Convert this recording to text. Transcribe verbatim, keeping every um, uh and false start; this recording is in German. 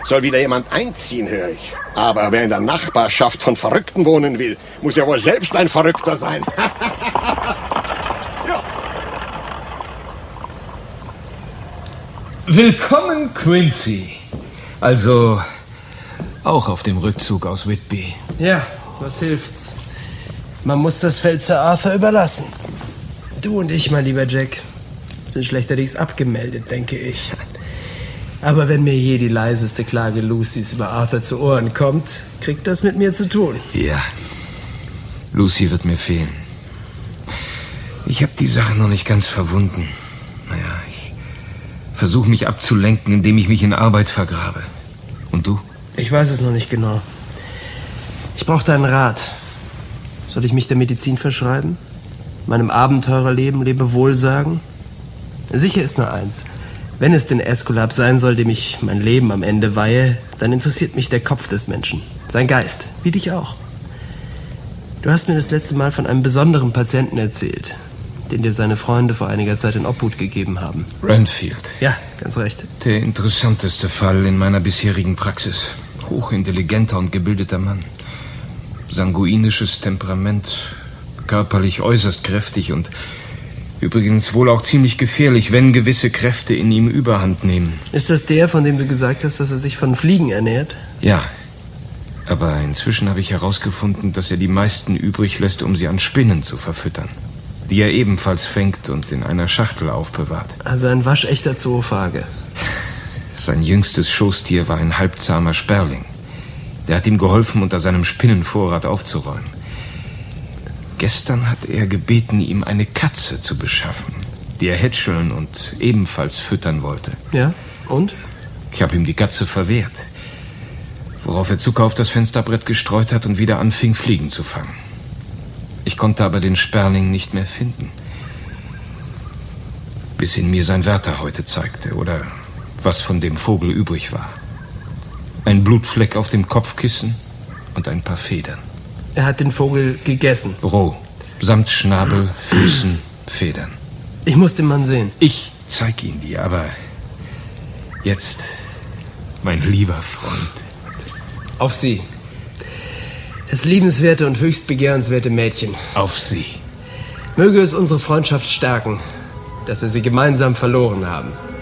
soll wieder jemand einziehen, höre ich. Aber wer in der Nachbarschaft von Verrückten wohnen will, muss ja wohl selbst ein Verrückter sein. Ja. Willkommen, Quincy. Also, auch auf dem Rückzug aus Whitby. Ja, was hilft's? Man muss das Feld Sir Arthur überlassen. Du und ich, mein lieber Jack, sind schlechterdings abgemeldet, denke ich. Aber wenn mir je die leiseste Klage Lucys über Arthur zu Ohren kommt, kriegt das mit mir zu tun. Ja, Lucy wird mir fehlen. Ich habe die Sache noch nicht ganz verwunden. Naja, ich versuche mich abzulenken, indem ich mich in Arbeit vergrabe. Und du? Ich weiß es noch nicht genau. Ich brauche deinen Rat. Soll ich mich der Medizin verschreiben? Meinem Abenteurerleben Lebewohl sagen? Sicher ist nur eins. Wenn es den Äskulap sein soll, dem ich mein Leben am Ende weihe, dann interessiert mich der Kopf des Menschen. Sein Geist, wie dich auch. Du hast mir das letzte Mal von einem besonderen Patienten erzählt, den dir seine Freunde vor einiger Zeit in Obhut gegeben haben. Renfield. Ja, ganz recht. Der interessanteste Fall in meiner bisherigen Praxis. Hochintelligenter und gebildeter Mann. Sanguinisches Temperament, körperlich äußerst kräftig und übrigens wohl auch ziemlich gefährlich, wenn gewisse Kräfte in ihm Überhand nehmen. Ist das der, von dem du gesagt hast, dass er sich von Fliegen ernährt? Ja, aber inzwischen habe ich herausgefunden, dass er die meisten übrig lässt, um sie an Spinnen zu verfüttern, die er ebenfalls fängt und in einer Schachtel aufbewahrt. Also ein waschechter Zoophage. Sein jüngstes Schoßtier war ein halbzahmer Sperling. Der hat ihm geholfen, unter seinem Spinnenvorrat aufzuräumen. Gestern hat er gebeten, ihm eine Katze zu beschaffen, die er hätscheln und ebenfalls füttern wollte. Ja, und? Ich habe ihm die Katze verwehrt, worauf er Zucker auf das Fensterbrett gestreut hat und wieder anfing, Fliegen zu fangen. Ich konnte aber den Sperling nicht mehr finden, bis ihn mir sein Wärter heute zeigte, oder was von dem Vogel übrig war. Ein Blutfleck auf dem Kopfkissen und ein paar Federn. Er hat den Vogel gegessen. Roh, samt Schnabel, Füßen, Federn. Ich muss den Mann sehen. Ich zeig ihn dir, aber jetzt, mein lieber Freund. Auf Sie. Das liebenswerte und höchst begehrenswerte Mädchen. Auf Sie. Möge es unsere Freundschaft stärken, dass wir sie gemeinsam verloren haben.